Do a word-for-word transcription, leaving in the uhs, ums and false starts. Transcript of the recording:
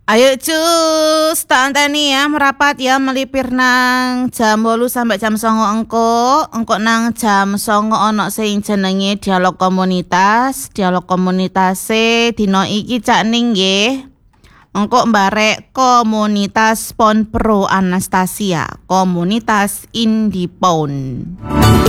Ayo cus, tak anteni ya merapat ya melipir nang jam wolu sampai jam songo engko. Engko nang jam songo ono sing jenenge dialog komunitas. Dialog komunitas e dino iki cak ning nggih. Engko mbarek komunitas Pon Pro Anastasia, komunitas Indipon.